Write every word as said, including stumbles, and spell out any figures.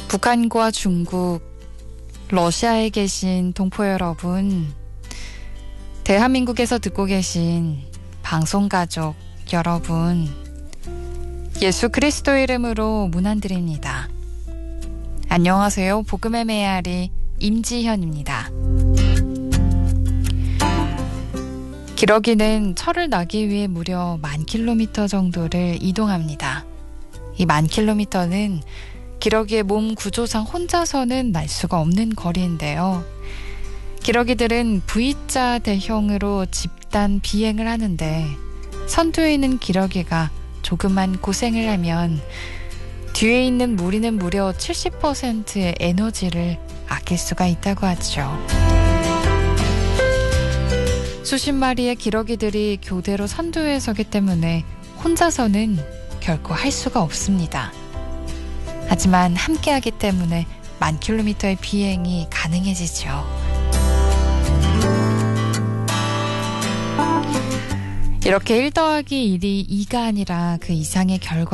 북한과 중국, 러시아에 계신 동포 여러분, 대한민국에서 듣고 계신 방송가족 여러분, 예수 그리스도 이름으로 문안드립니다. 안녕하세요. 복음의 메아리 임지현입니다. 기러기는 철을 나기 위해 무려 만 킬로미터 정도를 이동합니다. 이 만 킬로미터는 기러기의 몸 구조상 혼자서는 날 수가 없는 거리인데요. 기러기들은 V자 대형으로 집단 비행을 하는데 선두에 있는 기러기가 조금만 고생을 하면 뒤에 있는 무리는 무려 칠십 퍼센트의 에너지를 아낄 수가 있다고 하죠. 수십 마리의 기러기들이 교대로 선두에 서기 때문에 혼자서는 결코 할 수가 없습니다. 하지만 함께하기 때문에 만 킬로미터의 비행이 가능해지죠. 이렇게 일 더하기 일이 이가 아니라 그 이상의 결과